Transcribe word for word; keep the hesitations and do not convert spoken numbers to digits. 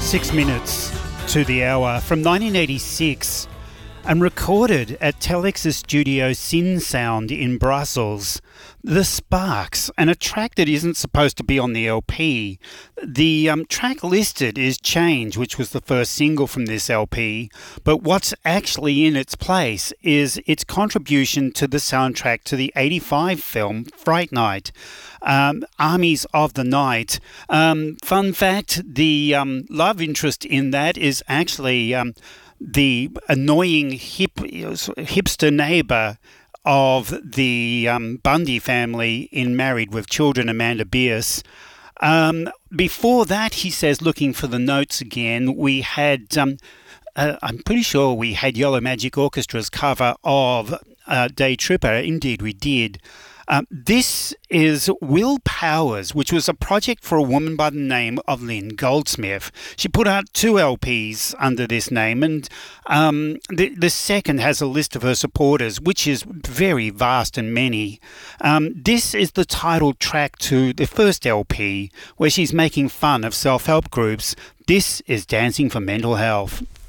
Six minutes to the hour from nineteen eighty-six and recorded at Telex's studio Sin Sound in Brussels. The Sparks, and a track that isn't supposed to be on the L P. The um, track listed is Change, which was the first single from this L P, but what's actually in its place is its contribution to the soundtrack to the eighty-five film Fright Night. Um, Armies of the Night. Um, fun fact, the um, love interest in that is actually um, the annoying hip, hipster neighbour of the um, Bundy family in Married with Children, Amanda Bierce. Um, before that, he says, looking for the notes again, we had, um, uh, I'm pretty sure we had Yellow Magic Orchestra's cover of uh, Day Tripper. Indeed, we did. Um, this is Will Powers, which was a project for a woman by the name of Lynn Goldsmith. She put out two L Ps under this name, and um, the, the second has a list of her supporters, which is very vast and many. Um, this is the title track to the first L P, where she's making fun of self-help groups. This is Dancing for Mental Health.